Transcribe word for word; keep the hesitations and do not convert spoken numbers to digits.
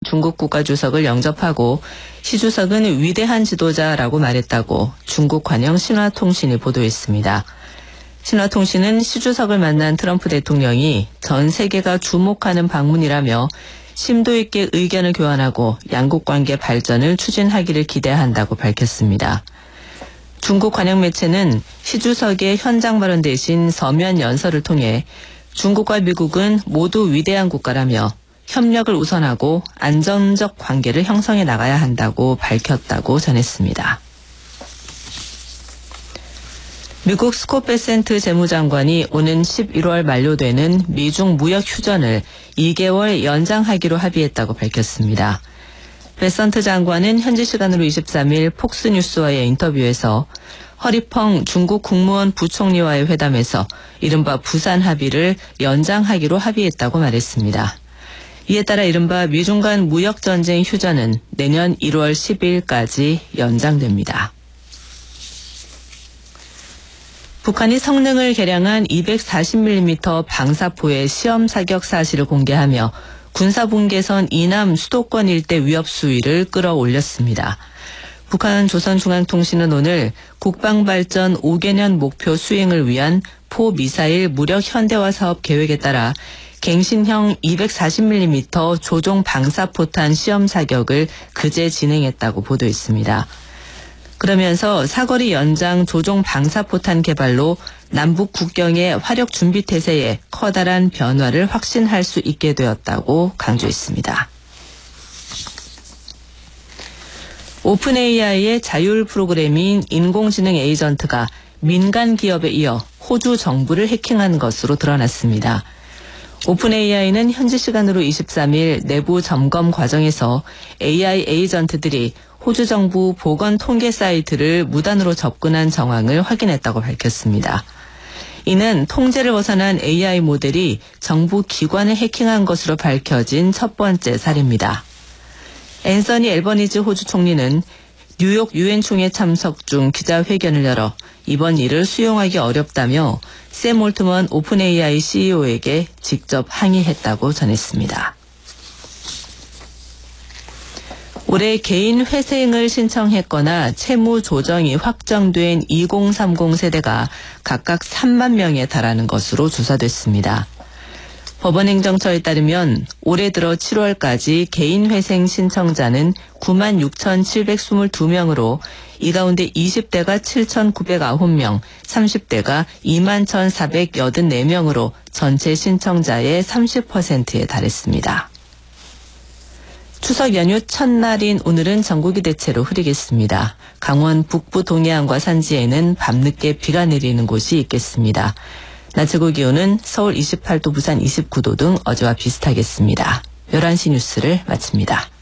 중국 국가주석을 영접하고 시 주석은 위대한 지도자라고 말했다고 중국 관영 신화통신이 보도했습니다. 신화통신은 시 주석을 만난 트럼프 대통령이 전 세계가 주목하는 방문이라며 심도 있게 의견을 교환하고 양국 관계 발전을 추진하기를 기대한다고 밝혔습니다. 중국 관영 매체는 시 주석의 현장 발언 대신 서면 연설을 통해 중국과 미국은 모두 위대한 국가라며 협력을 우선하고 안정적 관계를 형성해 나가야 한다고 밝혔다고 전했습니다. 미국 스콧 베센트 재무장관이 오는 십일월 만료되는 미중 무역 휴전을 이 개월 연장하기로 합의했다고 밝혔습니다. 베센트 장관은 현지 시간으로 이십삼일 폭스뉴스와의 인터뷰에서 허리펑 중국 국무원 부총리와의 회담에서 이른바 부산 합의를 연장하기로 합의했다고 말했습니다. 이에 따라 이른바 미중 간 무역전쟁 휴전은 내년 일월 십일까지 연장됩니다. 북한이 성능을 개량한 이백사십 밀리미터 방사포의 시험 사격 사실을 공개하며 군사분계선 이남 수도권 일대 위협 수위를 끌어올렸습니다. 북한 조선중앙통신은 오늘 국방발전 오 개년 목표 수행을 위한 포미사일 무력 현대화 사업 계획에 따라 갱신형 이백사십 밀리미터 조종 방사포탄 시험 사격을 그제 진행했다고 보도했습니다. 그러면서 사거리 연장 조종 방사포탄 개발로 남북 국경의 화력 준비 태세에 커다란 변화를 확신할 수 있게 되었다고 강조했습니다. 오픈에이아이의 자율 프로그래밍 인공지능 에이전트가 민간 기업에 이어 호주 정부를 해킹한 것으로 드러났습니다. 오픈에이아이는 현지 시간으로 이십삼일 내부 점검 과정에서 에이아이 에이전트들이 호주 정부 보건 통계 사이트를 무단으로 접근한 정황을 확인했다고 밝혔습니다. 이는 통제를 벗어난 에이아이 모델이 정부 기관을 해킹한 것으로 밝혀진 첫 번째 사례입니다. 앤서니 앨버니즈 호주 총리는 뉴욕 유엔 총회 참석 중 기자회견을 열어 이번 일을 수용하기 어렵다며 샘 올트먼 오픈에이아이 씨이오에게 직접 항의했다고 전했습니다. 올해 개인 회생을 신청했거나 채무 조정이 확정된 이공삼공 세대가 각각 삼만 명에 달하는 것으로 조사됐습니다. 법원행정처에 따르면 올해 들어 칠월까지 개인 회생 신청자는 구만 육천칠백이십이 명으로 이 가운데 이십 대가 칠천구백구 명, 삼십 대가 이만 천사백팔십사 명으로 전체 신청자의 삼십 퍼센트에 달했습니다. 추석 연휴 첫날인 오늘은 전국이 대체로 흐리겠습니다. 강원 북부 동해안과 산지에는 밤늦게 비가 내리는 곳이 있겠습니다. 낮 최고 기온은 서울 이십팔 도, 부산 이십구 도 등 어제와 비슷하겠습니다. 열한 시 뉴스를 마칩니다.